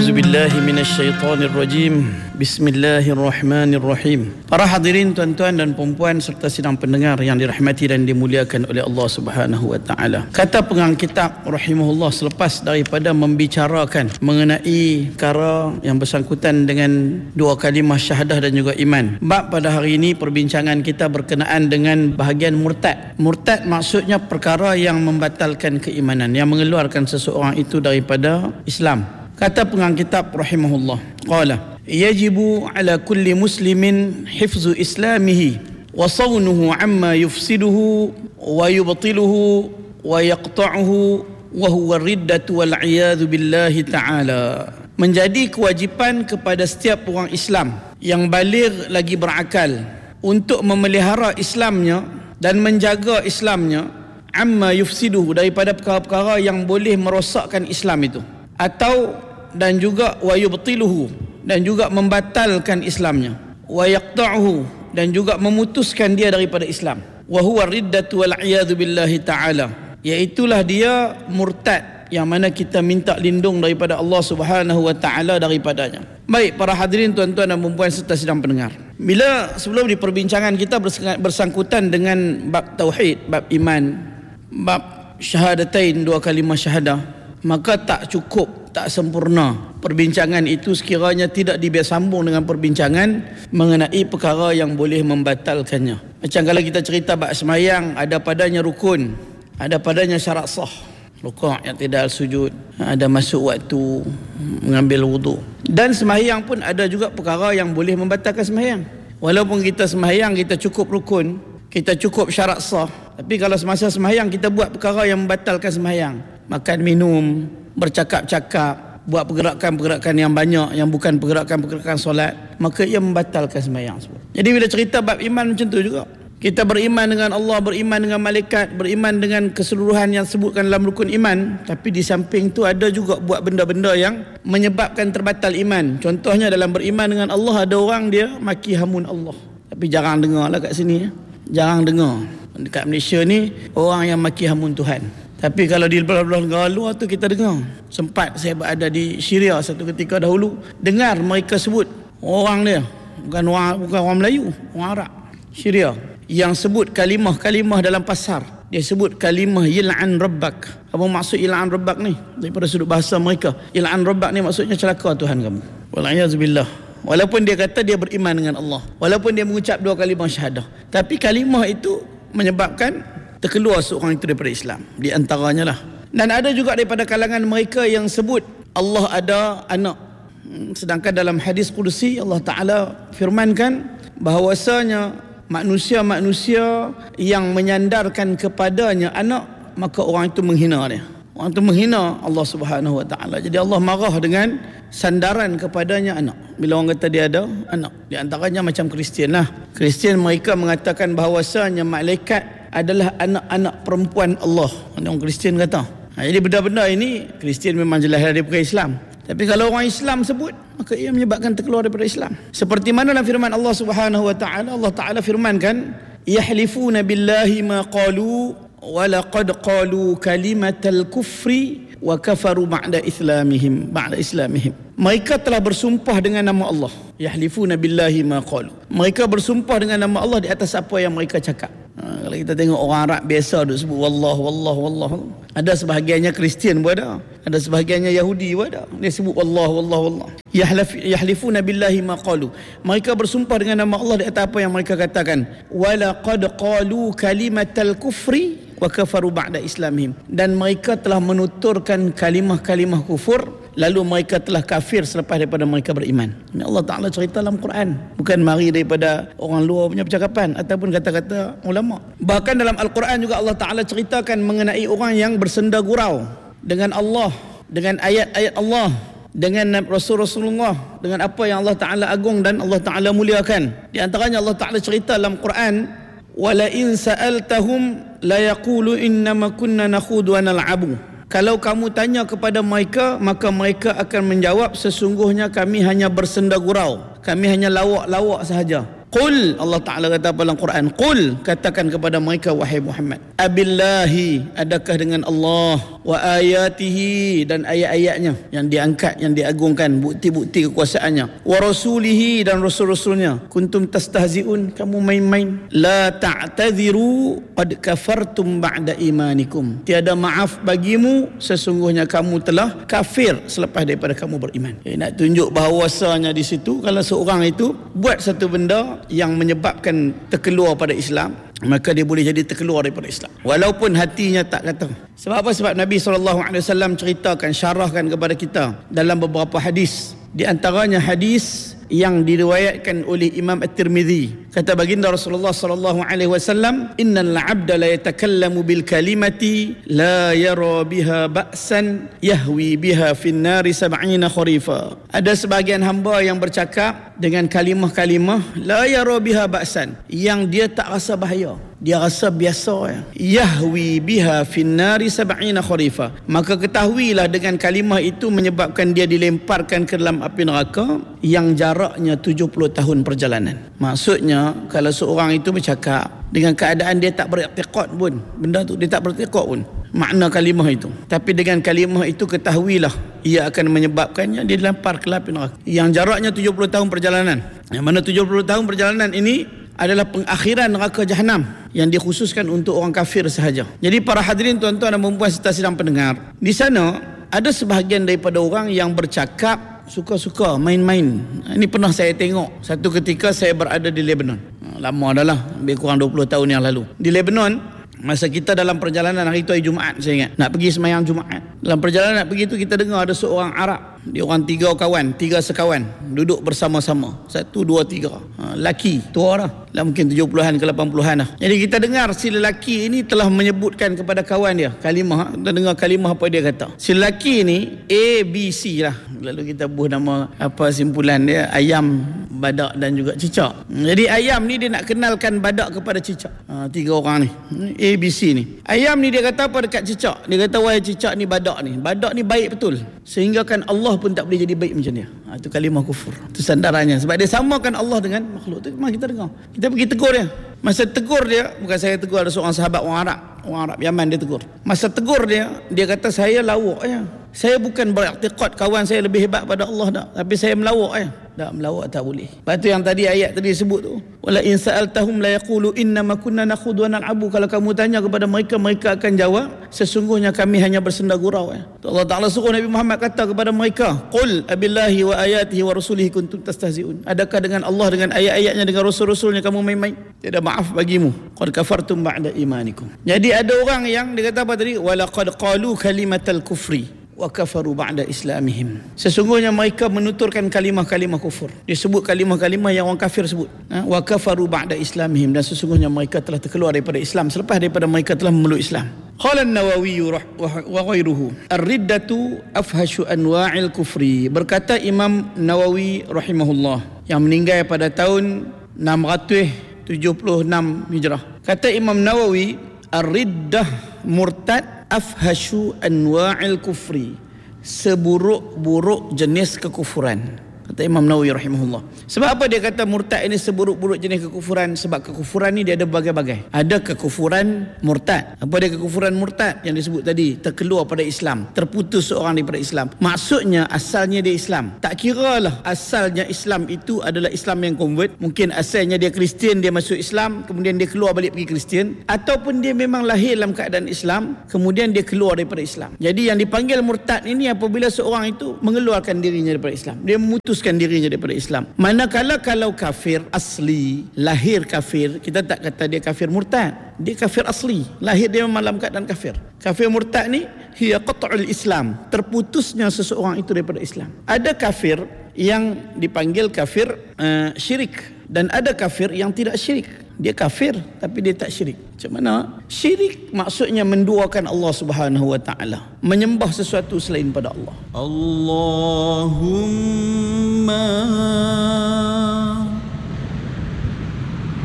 A'udzubillahi minasyaitonirrajim. Bismillahirrahmanirrahim. Para hadirin, tuan-tuan dan puan-puan serta sidang pendengar yang dirahmati dan dimuliakan oleh Allah Subhanahu wa taala. Kata pengarang kitab rahimahullah selepas daripada membicarakan mengenai perkara yang bersangkutan dengan dua kalimah syahadah dan juga iman. Bab pada hari ini perbincangan kita berkenaan dengan bahagian murtad. Murtad maksudnya perkara yang membatalkan keimanan, yang mengeluarkan seseorang itu daripada Islam. Kata pengarang kitab rahimahullah, qala yajibu ala kulli muslimin hifzu islamihi wa sawnuhu amma yufsiduhu wa yubtiluhu wa yaqta'uhu wa huwa riddatu wal iyadhu billahi ta'ala. Menjadi kewajipan kepada setiap orang Islam yang baligh lagi berakal untuk memelihara Islamnya dan menjaga Islamnya amma yufsiduhu, daripada perkara-perkara yang boleh merosakkan Islam itu, atau dan juga wa yubtiluhu, dan juga membatalkan Islamnya, wa yaqta'uhu, dan juga memutuskan dia daripada Islam, wa huwa riddatu wal iyadhu billahi ta'ala, iaitulah dia murtad yang mana kita minta lindung daripada Allah Subhanahu wa taala daripadanya. Baik para hadirin, tuan-tuan dan puan-puan serta sidang pendengar, sebelum di perbincangan kita bersangkutan dengan bab tauhid, bab iman, bab syahadatain, dua kalimah syahadah, maka tak cukup, tak sempurna perbincangan itu sekiranya tidak dibersambung dengan perbincangan mengenai perkara yang boleh membatalkannya. Macam kalau kita cerita bab semayang, ada padanya rukun, ada padanya syarat sah, rukuk yang tidak sujud, ada masuk waktu, mengambil wudu. Dan semayang pun ada juga perkara yang boleh membatalkan semayang. Walaupun kita semayang, kita cukup rukun, kita cukup syarat sah, tapi kalau semasa semayang kita buat perkara yang membatalkan semayang, makan minum, bercakap-cakap, buat pergerakan-pergerakan yang banyak yang bukan pergerakan-pergerakan solat, maka ia membatalkan sembahyang sebut. Jadi bila cerita bab iman macam tu juga. Kita beriman dengan Allah, beriman dengan malaikat, beriman dengan keseluruhan yang sebutkan dalam rukun iman, tapi di samping tu ada juga buat benda-benda yang menyebabkan terbatal iman. Contohnya dalam beriman dengan Allah, ada orang dia maki hamun Allah. Tapi jarang dengar lah kat sini. Jarang dengar. Dekat Malaysia ni orang yang maki hamun Tuhan. Tapi kalau di belah-belah negara luar tu kita dengar. Sempat saya berada di Syria satu ketika dahulu, dengar mereka sebut orang dia, bukan orang Melayu, orang Arab Syria, yang sebut kalimah-kalimah dalam pasar. Dia sebut kalimah yil'an rabbak. Apa maksud yil'an rabbak ni? Daripada sudut bahasa mereka, yil'an rabbak ni maksudnya celaka Tuhan kamu. Wal'ayazubillah. Walaupun dia kata dia beriman dengan Allah, walaupun dia mengucap dua kalimah syahadah, tapi kalimah itu menyebabkan terkeluar seorang itu daripada Islam, di antaranya lah. Dan ada juga daripada kalangan mereka yang sebut Allah ada anak, sedangkan dalam hadis Qudsi Allah Ta'ala firmankan bahawasanya manusia-manusia yang menyandarkan kepadanya anak, maka orang itu menghina dia. Orang itu menghina Allah Subhanahu wa taala. Jadi Allah marah dengan sandaran kepadanya anak. Bila orang kata dia ada anak, di antaranya macam Kristian lah. Kristian mereka mengatakan bahawasanya malaikat adalah anak-anak perempuan Allah. Orang Kristian kata. Jadi benda-benda ini Kristian memang jelas daripada Islam. Tapi kalau orang Islam sebut, maka ia menyebabkan terkeluar daripada Islam. Seperti mana dalam firman Allah Subhanahu wa taala, Allah Taala firmankan, yahlifuna billahi ma qalu wa laqad qalu kalimatal kufri wa kafaru ba'da islamihim. Mereka telah bersumpah dengan nama Allah. Yahlifuna billahi ma qalu. Mereka bersumpah dengan nama Allah di atas apa yang mereka cakap. Kalau kita tengok orang Arab biasa duk sebut wallah. Ada sebahagiannya Kristian pun ada sebahagiannya Yahudi pun ada. Dia sebut wallah. Yahlifuna billahi ma qalu. Mereka bersumpah dengan nama Allah di atas apa yang mereka katakan. Wa laqad qalu kalimatal kufri wa kafaru ba'da islamihim. Dan mereka telah menuturkan kalimah-kalimah kufur, lalu mereka telah kafir selepas daripada mereka beriman. Ini Allah Ta'ala cerita dalam Quran, bukan mari daripada orang luar punya percakapan ataupun kata-kata ulama. Bahkan dalam Al-Quran juga Allah Ta'ala ceritakan mengenai orang yang bersenda gurau dengan Allah, dengan ayat-ayat Allah, dengan Rasulullah, dengan apa yang Allah Ta'ala agung dan Allah Ta'ala muliakan. Di antaranya Allah Ta'ala cerita dalam Quran, wala in sa'altahum la yaqulu innama kunna nakhudu wa nal'abu. Kalau kamu tanya kepada mereka, maka mereka akan menjawab, sesungguhnya kami hanya bersenda gurau, kami hanya lawak-lawak sahaja. Qul, Allah Ta'ala kata dalam Quran, Qul, katakan kepada mereka wahai Muhammad, abillahi, adakah dengan Allah, wa ayatihi, dan ayat-ayatnya yang diangkat, yang diagungkan, bukti-bukti kekuasaannya, wa rasulihi, dan rasul-rasulnya. Kuntum tastahzi'un, kamu main-main. La ta'tadhiru qad kafartum ba'da imanikum, tiada maaf bagimu, sesungguhnya kamu telah kafir selepas daripada kamu beriman. Nak tunjuk bahawasanya di situ kalau seorang itu buat satu benda yang menyebabkan terkeluar pada Islam, maka dia boleh jadi terkeluar daripada Islam walaupun hatinya tak kata. Sebab apa? Sebab Nabi SAW ceritakan, syarahkan kepada kita dalam beberapa hadis. Di antaranya hadis yang diriwayatkan oleh Imam At-Tirmidzi. Kata baginda Rasulullah sallallahu alaihi wasallam, "Innal 'abda la yatakallamu bil kalimati la yara biha ba'san yahwi biha fin nari 70 kharifa." Ada sebahagian hamba yang bercakap dengan kalimah-kalimah la yara biha ba'san, yang dia tak rasa bahaya, dia rasa biasa ya. Yahwi biha fin nari 70 kharifa, maka ketahuilah dengan kalimah itu menyebabkan dia dilemparkan ke dalam api neraka yang jaraknya 70 tahun perjalanan. Maksudnya kalau seorang itu bercakap dengan keadaan dia tak beriktikad pun, benda tu dia tak beriktikad pun makna kalimah itu, tapi dengan kalimah itu ketahuilah ia akan menyebabkannya dia dilempar ke api neraka yang jaraknya 70 tahun perjalanan. Yang mana 70 tahun perjalanan ini adalah pengakhiran neraka Jahannam yang dikhususkan untuk orang kafir sahaja. Jadi para hadirin, tuan-tuan dan puan-puan serta sidang pendengar, di sana ada sebahagian daripada orang yang bercakap suka-suka, main-main. Ini pernah saya tengok satu ketika saya berada di Lebanon. Lama dah lah, lebih kurang 20 tahun yang lalu. Di Lebanon, masa kita dalam perjalanan hari itu hari Jumaat, saya ingat, nak pergi semayang Jumaat. Dalam perjalanan nak pergi tu kita dengar ada seorang Arab. Dia orang tiga sekawan duduk bersama-sama, 1, 2, 3. Laki tua dah mungkin 70-an ke 80-an dah. Jadi kita dengar si lelaki ini telah menyebutkan kepada kawan dia kalimah. Kita dengar kalimah apa dia kata. Si lelaki ini ABC lah, lalu kita buat nama apa simpulan dia, ayam, badak dan juga cicak. Jadi ayam ni dia nak kenalkan badak kepada cicak. 3 orang ni ABC ni. Ayam ni dia kata apa dekat cicak? Dia kata, wahai cicak ni, badak ni baik betul, sehingga kan Allah pun tak boleh jadi baik macam dia. Itu kalimah kufur. Itu sandarannya. Sebab dia samakan Allah dengan makhluk. Itu memang kita dengar. Kita pergi tegur dia. Masa tegur dia, bukan saya tegur, ada seorang sahabat orang Arab Yaman, dia tegur. Masa tegur dia kata, saya lawak ya. Saya bukan beriktikad kawan saya lebih hebat pada Allah tak, tapi saya melawak ya. Tak, melawak tak boleh. Lepas tu yang tadi ayat tadi sebut tu, wala in sa'altahum la yaqulu innama kunna nakhudhu wa nal'abu. Kalau kamu tanya kepada mereka, mereka akan jawab, sesungguhnya kami hanya bersenda gurau ya. Allah Ta'ala suruh Nabi Muhammad kata kepada mereka, qul abillahi wa ayatihi wa rasulihi kuntum tastahzi'un. Adakah dengan Allah, dengan ayat-ayatnya, dengan rasul-rasulnya kamu main-main? Tiada maaf bagimu. Qad kafartum ba'da imanikum. Jadi ada orang yang dia kata apa tadi, walaqad qalu kalimatal kufri wa kafaru ba'da islamihim. Sesungguhnya mereka menuturkan kalimah-kalimah kufur. Dia sebut kalimah-kalimah yang orang kafir sebut. Wa kafaru ba'da islamihim, dan sesungguhnya mereka telah terkeluar daripada Islam selepas daripada mereka telah memeluk Islam. Qala an-Nawawi wa ghairuhu, ar-riddatu afhashu anwa'il kufri. Berkata Imam Nawawi rahimahullah yang meninggal pada tahun 676 Hijrah. Kata Imam Nawawi, ar-riddah murtad afhashu anwa'il kufri, seburuk-buruk jenis kekufuran. Kata Imam Nawawi rahimahullah. Sebab apa dia kata murtad ini seburuk-buruk jenis kekufuran? Sebab kekufuran ni dia ada berbagai-bagai. Ada kekufuran murtad. Apa dia kekufuran murtad? Yang disebut tadi, terkeluar pada Islam, terputus seorang daripada Islam. Maksudnya asalnya dia Islam. Tak kiralah asalnya Islam itu adalah Islam yang convert. Mungkin asalnya dia Kristian, dia masuk Islam, kemudian dia keluar balik pergi Kristian. Ataupun dia memang lahir dalam keadaan Islam, kemudian dia keluar daripada Islam. Jadi yang dipanggil murtad ini apabila seorang itu mengeluarkan dirinya daripada Islam. Dia memutuskan dirinya daripada Islam. Manakala kalau kafir asli, lahir kafir, kita tak kata dia kafir murtad. Dia kafir asli, lahir dia memang dalam keadaan kafir. Kafir murtad ni hiya qat'ul Islam, terputusnya seseorang itu daripada Islam. Ada kafir yang dipanggil kafir syirik, dan ada kafir yang tidak syirik. Dia kafir tapi dia tak syirik. Macam mana? Syirik maksudnya menduakan Allah Subhanahu wa taala, menyembah sesuatu selain pada Allah. Allahumma